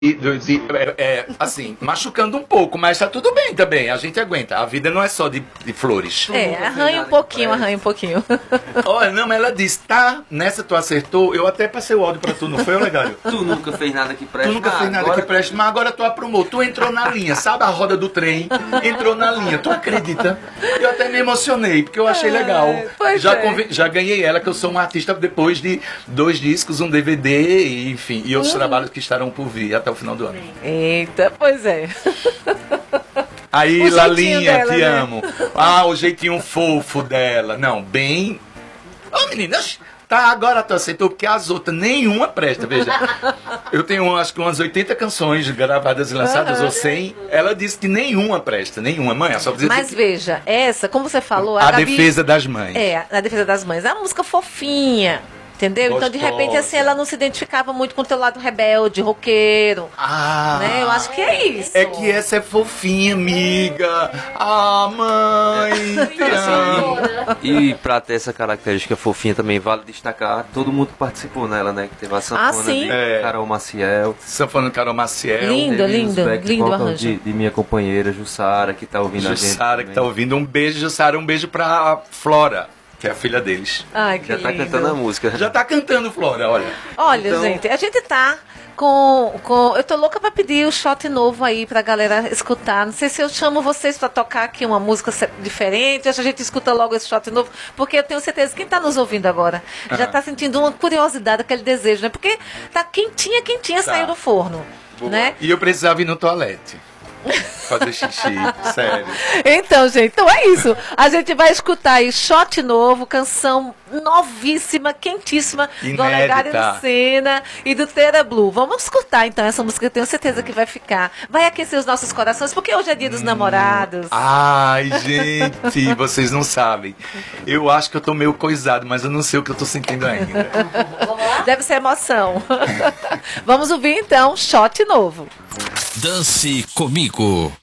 assim, machucando um pouco, mas tá tudo bem também, a gente aguenta. A vida não é só de flores. Arranha um pouquinho, arranha um pouquinho. Olha, não, mas ela disse, tá, nessa tu acertou, eu até passei o áudio pra tu, não foi, Olegário? Tu nunca fez nada que preste. Tu nunca fez nada que preste, mas agora tu aprumou, tu entrou na linha, sabe a roda do trem? Entrou na linha, tu acredita? Eu até me emocionei, porque eu achei legal. Já ganhei ela, que eu sou um artista depois de 2 discos, um DVD, e, enfim, e outros trabalhos que estarão por vir até o final do ano. Eita, pois é. Aí, Lalinha, dela, te né? amo. Ah, o jeitinho fofo dela. Não, bem... Ô, meninas, tá, agora tu aceitou, porque as outras, nenhuma presta, veja. Eu tenho, acho que umas 80 canções gravadas e lançadas, ou 100. Ela disse que nenhuma presta, nenhuma. Mãe, só dizer Mas veja, essa, como você falou... A Gabi, defesa das mães. a defesa das mães. É uma música fofinha. Entendeu? Gostosa. Então, de repente, assim, ela não se identificava muito com o teu lado rebelde, roqueiro. Ah, Né? Eu acho que é isso. é que essa é fofinha, amiga. Ah, mãe, te amo. E pra ter essa característica fofinha também, vale destacar, todo mundo participou nela, né? Que teve a sanfona sim. de Carol Maciel. Sanfona Carol Maciel. Lindo, Teve os lindo, back lindo vocals arranjo. de minha companheira Jussara, que tá ouvindo a gente. Jussara, que também. tá ouvindo. Um beijo, Jussara. Um beijo pra Flora, que é a filha deles. Ai, que Já tá lindo. cantando a música. Já tá cantando, Flora, olha. Olha, Então- gente, a gente tá com... Eu tô louca pra pedir o shot novo aí pra galera escutar. Não sei se eu chamo vocês pra tocar aqui uma música diferente, ou se a gente escuta logo esse shot novo, porque eu tenho certeza que quem tá nos ouvindo agora já tá sentindo uma curiosidade, aquele desejo, né? Porque tá quentinha, saiu do forno, né? E eu precisava ir no toalete. Fazer xixi, sério. Então, gente, então é isso. A gente vai escutar aí Shot Novo, canção novíssima, quentíssima, do Inédita. Olegário Lucena e do Tera Blue. Vamos escutar então essa música, eu tenho certeza que vai ficar. Vai aquecer os nossos corações, porque hoje é dia dos namorados. Ai, gente, vocês não sabem. Eu acho que eu tô meio coisado, mas eu não sei o que eu tô sentindo ainda. Deve ser emoção. Vamos ouvir então Shot Novo. Dance comigo.